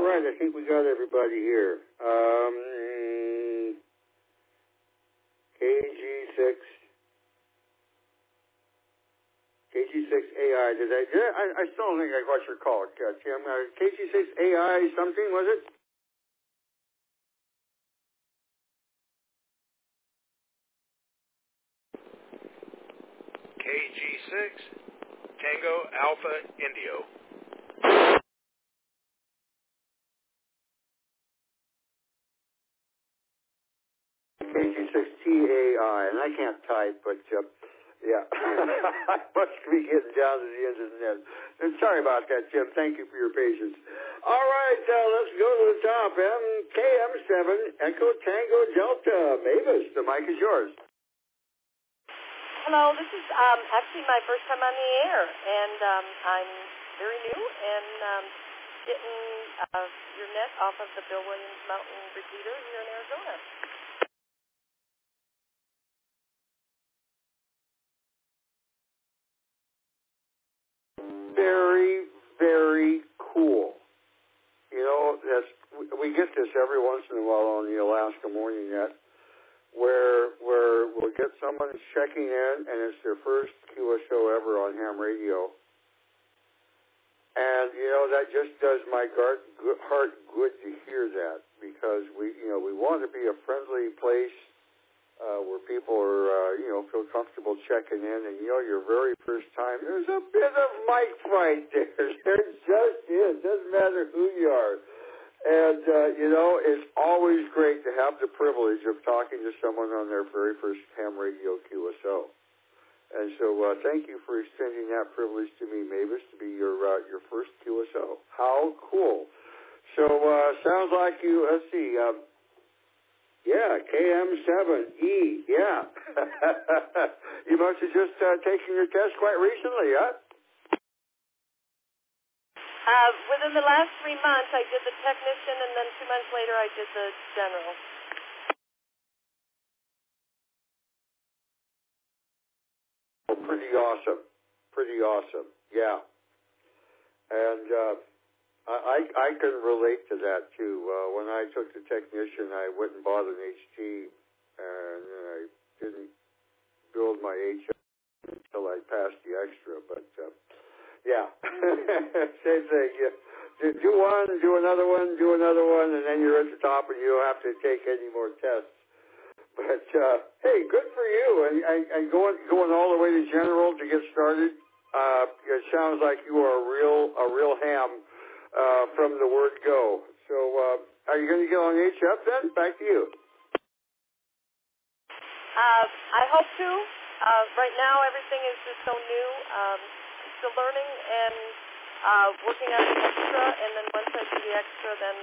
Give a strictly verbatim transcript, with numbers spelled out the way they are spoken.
right, I think we got everybody here. Um, K G six, K G six A I. Did I? Did I, I still don't think I got your call, uh, Tim. Uh, K G six A I something was it? K G six, Tango Alpha Indio. K G six T A I, and I can't type, but uh, yeah, I must be getting down to the end of the net. And sorry about that, Jim. Thank you for your patience. All right, uh, let's go to the top. M K M seven Echo Tango Delta. Mavis, the mic is yours. Hello, this is um, actually my first time on the air, and um, I'm very new and um, getting uh, your net off of the Bill Williams Mountain repeater here in Arizona. Very, very cool. You know, that's we get this every once in a while on the Alaska Morning Net, where where we'll get someone checking in, and it's their first Q S O ever on ham radio. And, you know, that just does my heart good to hear that, because we, you know, we want to be a friendly place uh, where people are, uh, you know, feel comfortable checking in. And, you know, your very first time, there's a bit of mic fight there. There just is. Doesn't matter who you are. And, uh, you know, it's always great to have the privilege of talking to someone on their very first ham radio Q S O. And so uh, thank you for extending that privilege to me, Mavis, to be your uh, your first Q S O. How cool. So uh, sounds like you, let's see, um, yeah, K M seven E, yeah. You must have just uh, taken your test quite recently, huh? Uh, within the last three months, I did the technician, and then two months later, I did the general. Well, pretty awesome. Pretty awesome, yeah. And uh, I, I I can relate to that, too. Uh, when I took the technician, I went and bought an H T, and I didn't build my H M until I passed the extra, but uh, yeah, same thing. Yeah. Do one, do another one, do another one, and then you're at the top and you don't have to take any more tests. But, uh, hey, good for you. And, and, and going going all the way to general to get started, uh, it sounds like you are a real a real ham uh, from the word go. So uh, are you going to get on H F then? Back to you. Uh, I hope to. Uh, right now, everything is just so new. Um, I'm still learning and uh, working on the extra, and then once I do the extra, then